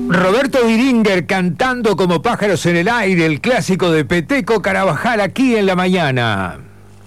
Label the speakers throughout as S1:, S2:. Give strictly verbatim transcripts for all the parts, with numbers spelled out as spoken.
S1: Roberto Biringer cantando como pájaros en el aire, el clásico de Peteco Carabajal aquí en la mañana.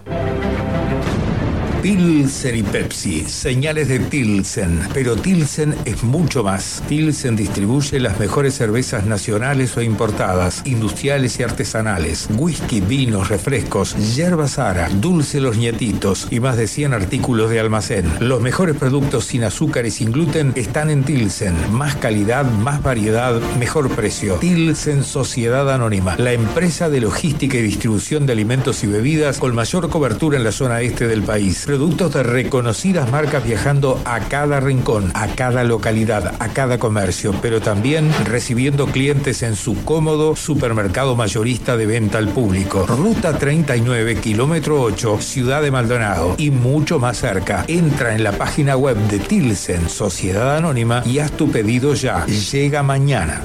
S1: Pilsen y Pepsi, señales de Pilsen, pero Pilsen es mucho más. Pilsen distribuye las mejores cervezas nacionales o importadas, industriales y artesanales, whisky, vinos, refrescos, yerba Sara, dulce Los Nietitos y más de cien artículos de almacén. Los mejores productos sin azúcar y sin gluten están en Pilsen. Más calidad, más variedad, mejor precio. Pilsen Sociedad Anónima, la empresa de logística y distribución de alimentos y bebidas con mayor cobertura en la zona este del país. Productos de reconocidas marcas viajando a cada rincón, a cada localidad, a cada comercio, pero también recibiendo clientes en su cómodo supermercado mayorista de venta al público. Ruta treinta y nueve, kilómetro ocho, Ciudad de Maldonado y mucho más cerca. Entra en la página web de Pilsen, Sociedad Anónima, y haz tu pedido ya. Llega mañana.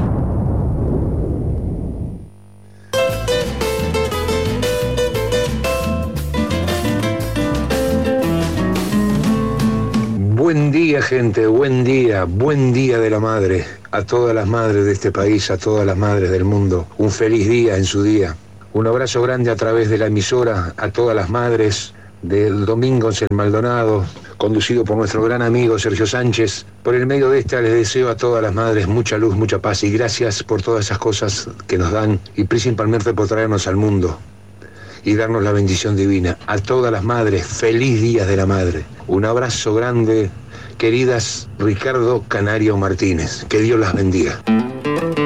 S2: Buen día, gente, buen día, buen día de la madre. A todas las madres de este país, a todas las madres del mundo, un feliz día en su día. Un abrazo grande a través de la emisora a todas las madres del Domingos en Maldonado, conducido por nuestro gran amigo Sergio Sánchez. Por el medio de esta les deseo a todas las madres mucha luz, mucha paz y gracias por todas esas cosas que nos dan y principalmente por traernos al mundo y darnos la bendición divina. A todas las madres, feliz Día de la Madre. Un abrazo grande, queridas Ricardo Canario Martínez. Que Dios las bendiga.